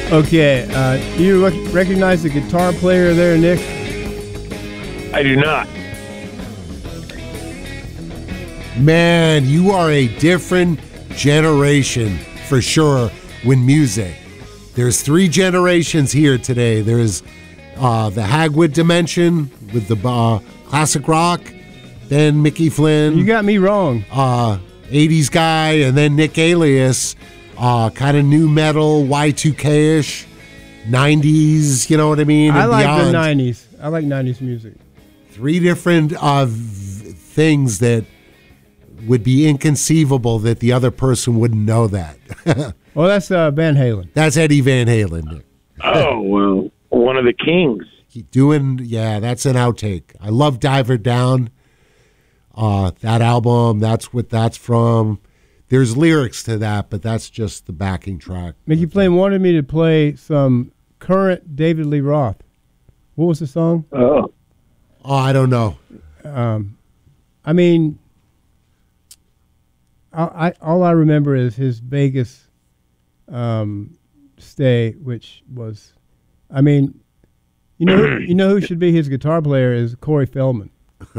Okay, do you recognize the guitar player there, Nick? I do not. Man, you are a different generation for sure with music. There's 3 generations here today. There's the Hagwood dimension with the classic rock, then Mickey Flynn. You got me wrong. 80s guy, and then Nick Alias, kind of new metal, Y2K-ish, 90s, you know what I mean? I like beyond. the 90s. I like 90s music. 3 different things that would be inconceivable that the other person wouldn't know that. Well, that's Van Halen. That's Eddie Van Halen. Oh, well, one of the kings. That's an outtake. I love Diver Down. That album, that's what that's from. There's lyrics to that, but that's just the backing track. Mickey Flynn wanted me to play some current David Lee Roth. What was the song? Oh, I don't know. I mean, all I remember is his Vegas stay, which was, I mean, you know who should be his guitar player is Corey Feldman.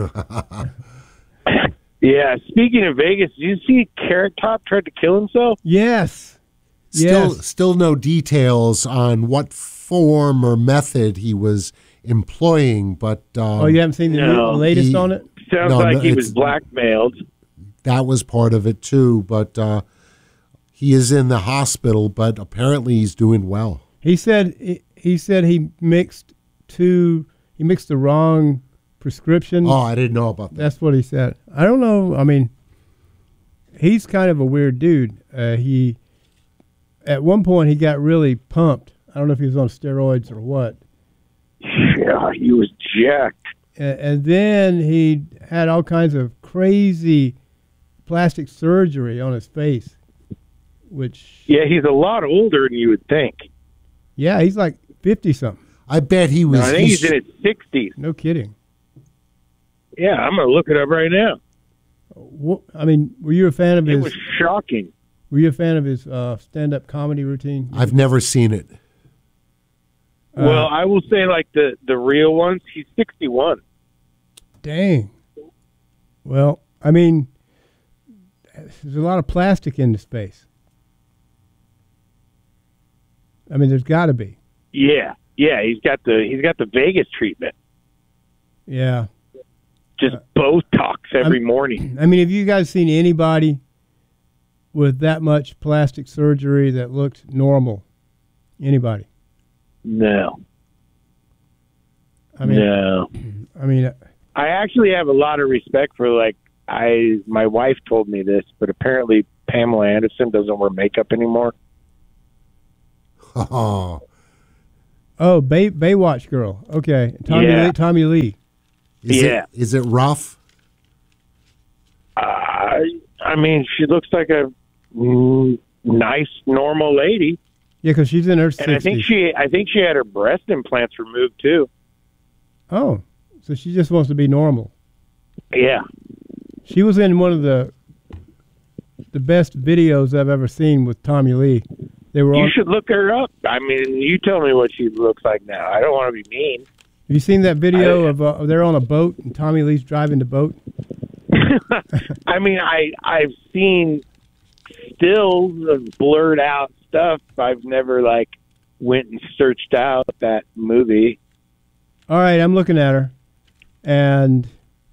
yeah. Speaking of Vegas, did you see Carrot Top tried to kill himself? Yes. Still no details on what form or method he was employing, but you haven't seen the latest on it? Sounds like he was blackmailed. That was part of it too, but he is in the hospital, but apparently he's doing well. He said he mixed the wrong prescription. Oh, I didn't know about that. That's what he said. I don't know. I mean, he's kind of a weird dude. He at one point he got really pumped. I don't know if he was on steroids or what. Yeah, he was jacked. And then he had all kinds of crazy plastic surgery on his face, which... Yeah, he's a lot older than you would think. Yeah, he's like 50-something. I bet he was... No, I think he's in his 60s. No kidding. Yeah, I'm going to look it up right now. I mean, were you a fan of his... It was shocking. Were you a fan of his stand-up comedy routine? I've never seen it. Well, I will say, like, the real ones, he's 61. Dang. Well, I mean, there's a lot of plastic in the space. I mean, there's got to be. Yeah, he's got the Vegas treatment. Yeah. Just Botox every morning. I mean, have you guys seen anybody with that much plastic surgery that looked normal? Anybody? No. I mean, no. I mean, I actually have a lot of respect for, like, my wife told me this, but apparently Pamela Anderson doesn't wear makeup anymore. Oh, Baywatch girl. Okay, Tommy Lee. Is it rough? I mean, she looks like a nice, normal lady. Yeah, because she's in her 60s. And I think she had her breast implants removed too. Oh, so she just wants to be normal. Yeah. She was in one of the best videos I've ever seen with Tommy Lee. You should look her up. I mean, you tell me what she looks like now. I don't want to be mean. Have you seen that video of they're on a boat and Tommy Lee's driving the boat? I mean, I've seen stills of blurred out stuff. I've never went and searched out that movie. All right, I'm looking at her, and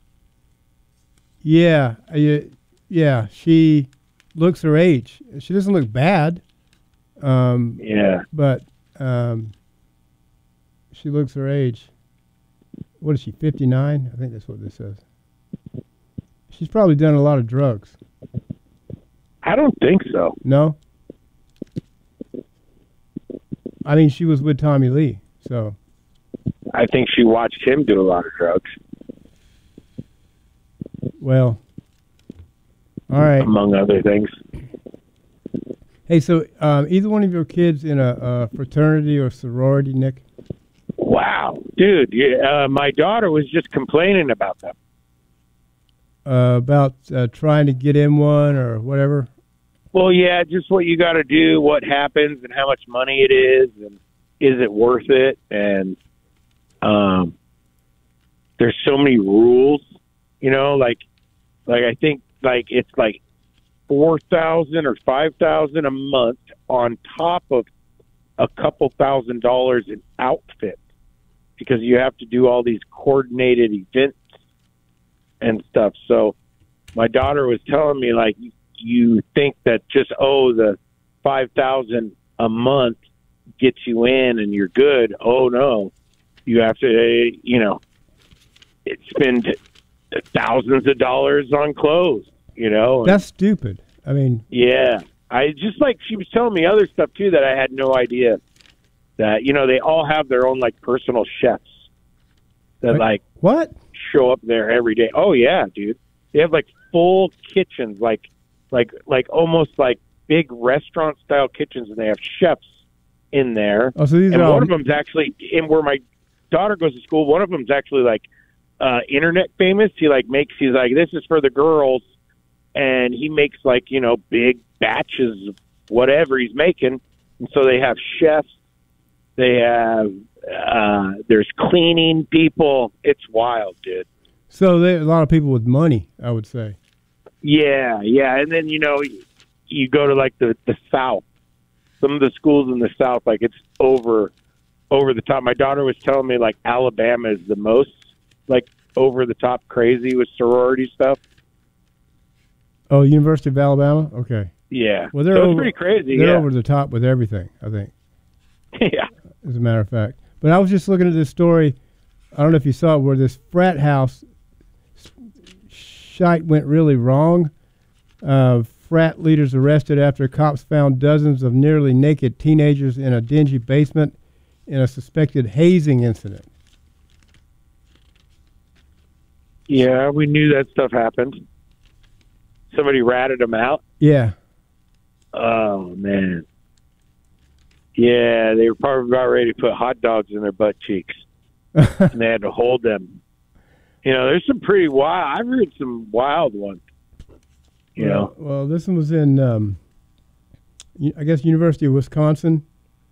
yeah, she looks her age. She doesn't look bad. But she looks her age. What is she, 59? I think that's what this says. She's probably done a lot of drugs. I don't think so. No? I mean, she was with Tommy Lee, so. I think she watched him do a lot of drugs. Well, all right. Among other things. Hey, so either one of your kids in a fraternity or sorority, Nick? Wow. Dude, my daughter was just complaining about them. About trying to get in one or whatever? Well, yeah, just what you got to do, what happens, and how much money it is, and is it worth it? And there's so many rules, you know. Like I think like it's like $4,000 or $5,000 a month on top of a couple $1,000s in outfit, because you have to do all these coordinated events and stuff. So my daughter was telling me, like, you think that just the $5,000 a month gets you in and you're good. Oh no, you have to spend thousands of dollars on clothes. That's stupid. I mean, yeah, I just, like, she was telling me other stuff too that I had no idea. That they all have their own, like, personal chefs that like what show up there every day. Oh yeah, dude, they have like full kitchens, like almost like big restaurant style kitchens, and they have chefs in there. Oh, so these and are one of them's actually in where my daughter goes to school. One of them's actually like internet famous. He's like, this is for the girls, and he makes like big batches of whatever he's making. And so they have chefs. They have there's cleaning people. It's wild, dude. So there are a lot of people with money, I would say. Yeah. And then, you go to like the South. Some of the schools in the South, like, it's over the top. My daughter was telling me, like, Alabama is the most, like, over the top crazy with sorority stuff. Oh, University of Alabama? Okay. Yeah. Well, they're pretty crazy. They're over the top with everything, I think. Yeah. As a matter of fact. But I was just looking at this story. I don't know if you saw it, where this frat house shite went really wrong. Frat leaders arrested after cops found dozens of nearly naked teenagers in a dingy basement in a suspected hazing incident. Yeah, we knew that stuff happened. Somebody ratted them out. Yeah. Oh, man. Yeah, they were probably about ready to put hot dogs in their butt cheeks. And they had to hold them. There's some pretty wild. I've heard some wild ones. Well, this one was in, I guess, University of Wisconsin.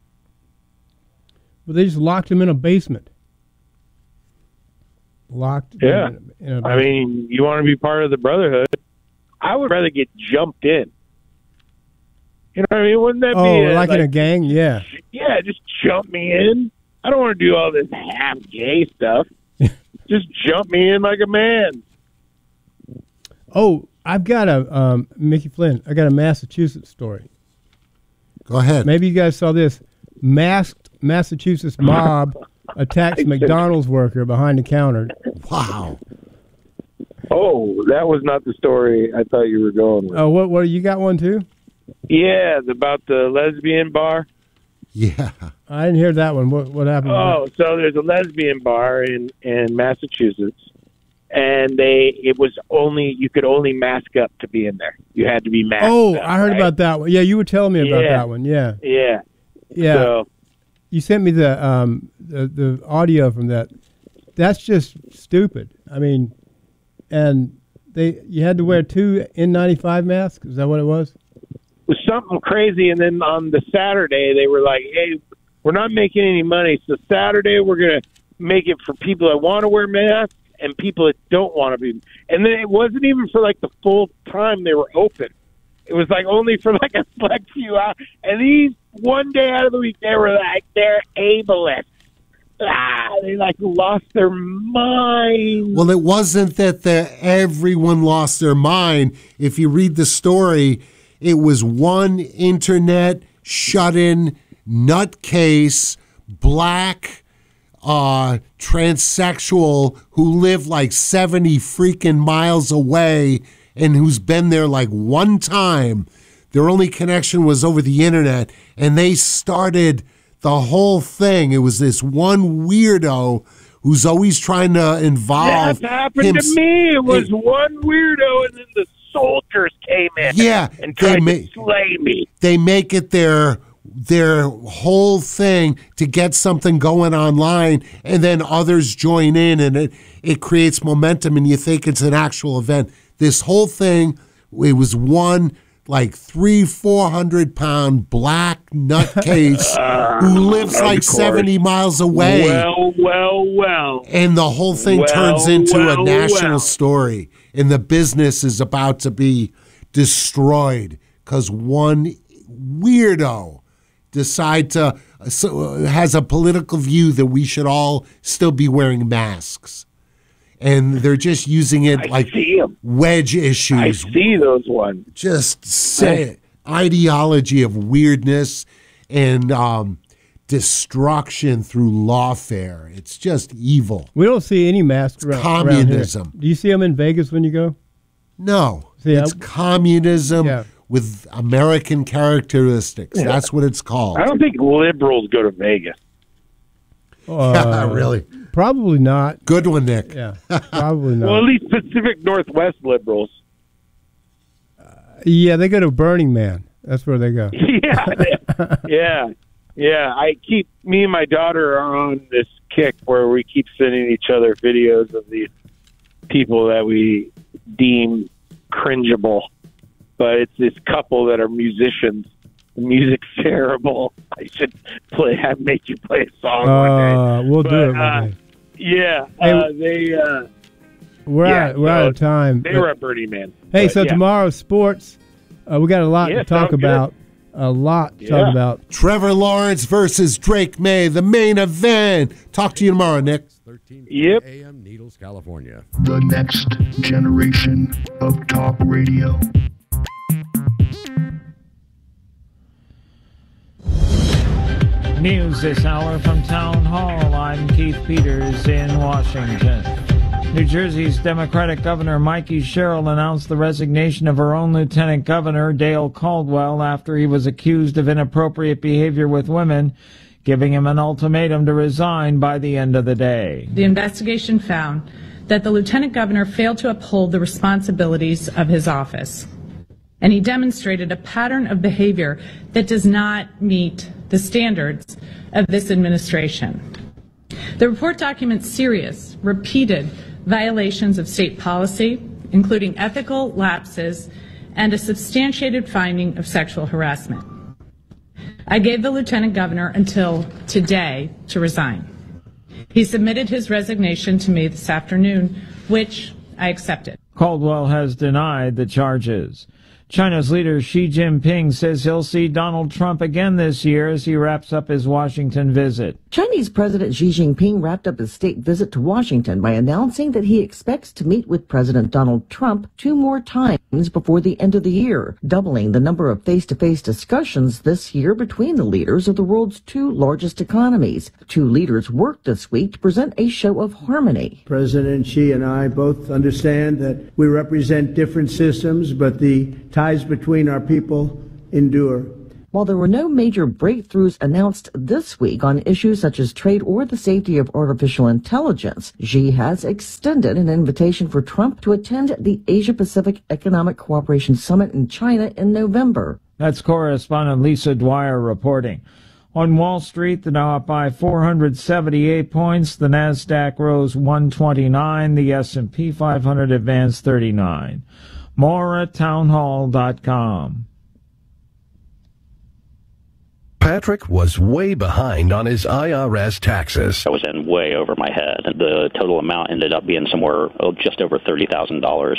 But they just locked him in a basement. Yeah. In a basement. I mean, you want to be part of the brotherhood. I would rather get jumped in. You know what I mean? Wouldn't that be like in a gang? Yeah. Yeah, just jump me in. I don't want to do all this half gay stuff. Just jump me in like a man. Oh, I've got a Mickey Flynn. I got a Massachusetts story. Go ahead. Maybe you guys saw this. Masked Massachusetts mob attacks McDonald's worker behind the counter. Wow. Oh, that was not the story I thought you were going with. Oh, what you got one too? Yeah, it's about the lesbian bar. Yeah. I didn't hear that one. What happened? Oh, so there's a lesbian bar in Massachusetts, and you could only mask up to be in there. You had to be masked Oh, up, I heard right? about that one. Yeah, you were telling me about that one. Yeah. Yeah. Yeah. So, you sent me the audio from that. That's just stupid. I mean, and you had to wear 2 N95 masks. Is that what it was? it was something crazy, and then on the Saturday they were like, hey, we're not making any money, so Saturday we're going to make it for people that want to wear masks and people that don't want to be. And then it wasn't even for like the full time they were open. It was like only for like a select few hours. And these one day out of the week, they were like, they're ableist. They like lost their mind. Well, it wasn't that everyone lost their mind. If you read the story, it was one internet shut-in nutcase black transsexual who lived like 70 freaking miles away and who's been there like one time. Their only connection was over the internet, and they started the whole thing. It was this one weirdo who's always trying to involve. That happened to me. It was one weirdo, and then the soldiers came in. Yeah, and tried to slay me. They make it their whole thing to get something going online, and then others join in, and it creates momentum, and you think it's an actual event. This whole thing, it was one like 300-400 pound black nutcase who lives like 70 miles away. Well. And the whole thing turns into a national story. And the business is about to be destroyed because one weirdo has a political view that we should all still be wearing masks. And they're just using it wedge issues. I see those ones. Just say ideology of weirdness and destruction through lawfare. It's just evil. We don't see any masks around communism. Around here. Do you see them in Vegas when you go? No. It's communism with American characteristics. Yeah. That's what it's called. I don't think liberals go to Vegas. Really? Probably not. Good one, Nick. Yeah, probably not. Well, at least Pacific Northwest liberals. Yeah, they go to Burning Man. That's where they go. Yeah. Me and my daughter are on this kick where we keep sending each other videos of these people that we deem cringeable. But it's this couple that are musicians. The music's terrible. I should make you play a song one day. We'll do it one day. Yeah, we're out of time. They were at Burning Man. Hey, so tomorrow's sports. We got a lot to talk about. Trevor Lawrence versus Drake May, the main event. Talk to you tomorrow, Nick. 13 Yep. AM, Needles, California. The next generation of talk radio. News this hour from Town Hall. I'm Keith Peters in Washington. New Jersey's Democratic Governor Mikey Sherrill announced the resignation of her own Lieutenant Governor Dale Caldwell after he was accused of inappropriate behavior with women, giving him an ultimatum to resign by the end of the day. The investigation found that the Lieutenant Governor failed to uphold the responsibilities of his office, and he demonstrated a pattern of behavior that does not meet the standards of this administration. The report documents serious, repeated violations of state policy, including ethical lapses and a substantiated finding of sexual harassment. I gave the Lieutenant Governor until today to resign. He submitted his resignation to me this afternoon, which I accepted. Caldwell has denied the charges. China's leader Xi Jinping says he'll see Donald Trump again this year as he wraps up his Washington visit. Chinese President Xi Jinping wrapped up his state visit to Washington by announcing that he expects to meet with President Donald Trump 2 more times before the end of the year, doubling the number of face-to-face discussions this year between the leaders of the world's 2 largest economies. 2 leaders worked this week to present a show of harmony. President Xi and I both understand that we represent different systems, but the ties between our people endure. While there were no major breakthroughs announced this week on issues such as trade or the safety of artificial intelligence, Xi has extended an invitation for Trump to attend the Asia-Pacific Economic Cooperation Summit in China in November. That's correspondent Lisa Dwyer reporting. On Wall Street, the Dow up by 478 points, the Nasdaq rose 129, the S&P 500 advanced 39. More at townhall.com. Patrick was way behind on his IRS taxes. I was in way over my head. The total amount ended up being somewhere just over $30,000.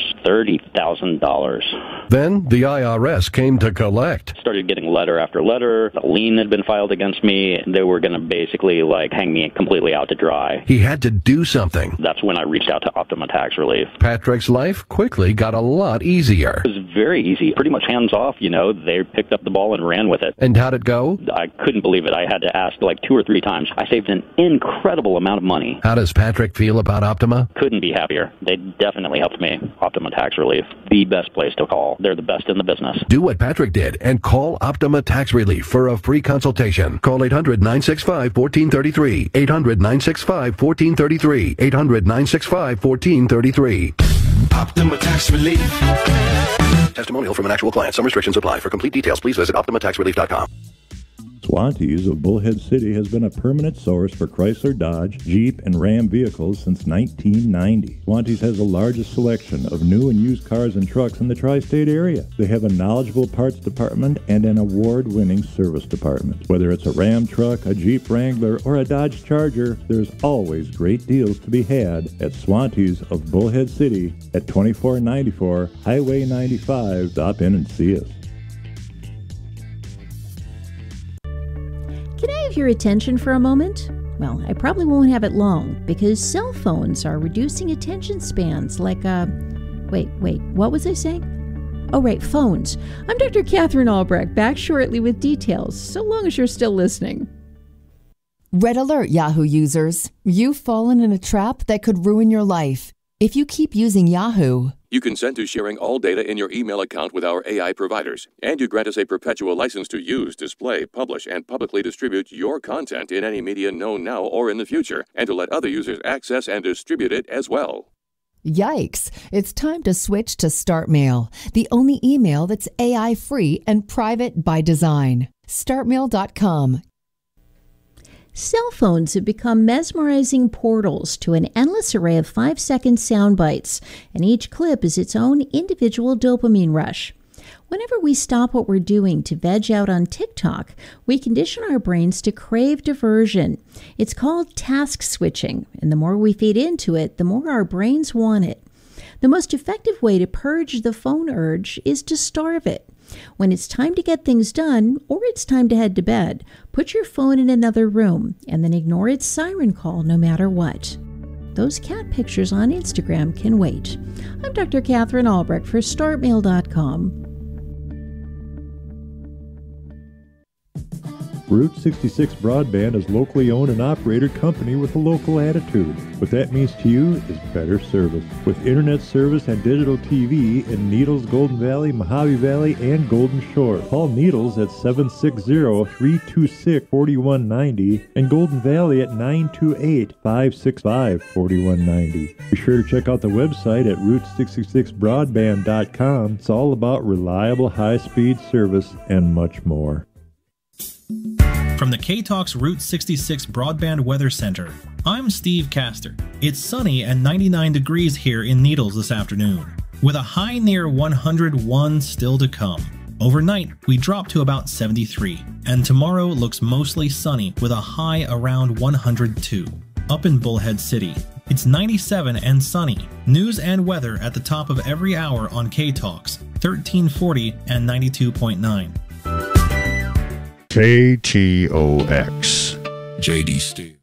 $30,000. Then the IRS came to collect. Started getting letter after letter. A lien had been filed against me. They were going to basically hang me completely out to dry. He had to do something. That's when I reached out to Optima Tax Relief. Patrick's life quickly got a lot easier. It was very easy. Pretty much hands off, They picked up the ball and ran with it. And how'd it go? I couldn't believe it. I had to ask 2 or 3 times. I saved an incredible amount of money. How does Patrick feel about Optima? Couldn't be happier. They definitely helped me. Optima Tax Relief, the best place to call. They're the best in the business. Do what Patrick did and call Optima Tax Relief for a free consultation. Call 800-965-1433. 800-965-1433. 800-965-1433. Optima Tax Relief. Testimonial from an actual client. Some restrictions apply. For complete details, please visit OptimaTaxRelief.com. Swantees of Bullhead City has been a permanent source for Chrysler, Dodge, Jeep, and Ram vehicles since 1990. Swantees has the largest selection of new and used cars and trucks in the tri-state area. They have a knowledgeable parts department and an award-winning service department. Whether it's a Ram truck, a Jeep Wrangler, or a Dodge Charger, there's always great deals to be had at Swantees of Bullhead City at 2494 Highway 95. Stop in and see us. Can I have your attention for a moment? Well, I probably won't have it long because cell phones are reducing attention spans like Wait, what was I saying? Oh, right, phones. I'm Dr. Catherine Albrecht, back shortly with details, so long as you're still listening. Red alert, Yahoo users. You've fallen in a trap that could ruin your life. If you keep using Yahoo, you consent to sharing all data in your email account with our AI providers, and you grant us a perpetual license to use, display, publish, and publicly distribute your content in any media known now or in the future, and to let other users access and distribute it as well. Yikes! It's time to switch to StartMail, the only email that's AI-free and private by design. StartMail.com. Cell phones have become mesmerizing portals to an endless array of 5-second sound bites, and each clip is its own individual dopamine rush. Whenever we stop what we're doing to veg out on TikTok, we condition our brains to crave diversion. It's called task switching, and the more we feed into it, the more our brains want it. The most effective way to purge the phone urge is to starve it. When it's time to get things done, or it's time to head to bed, put your phone in another room and then ignore its siren call no matter what. Those cat pictures on Instagram can wait. I'm Dr. Catherine Albrecht for StartMail.com. Route 66 Broadband is locally owned and operated company with a local attitude. What that means to you is better service. With internet service and digital TV in Needles, Golden Valley, Mojave Valley, and Golden Shore. Call Needles at 760-326-4190 and Golden Valley at 928-565-4190. Be sure to check out the website at Route66Broadband.com. It's all about reliable high-speed service and much more. From the K-Talks Route 66 Broadband Weather Center, I'm Steve Castor. It's sunny and 99 degrees here in Needles this afternoon, with a high near 101 still to come. Overnight, we drop to about 73, and tomorrow looks mostly sunny with a high around 102. Up in Bullhead City, it's 97 and sunny. News and weather at the top of every hour on K-Talks, 1340 and 92.9. KTOX. JD Steve.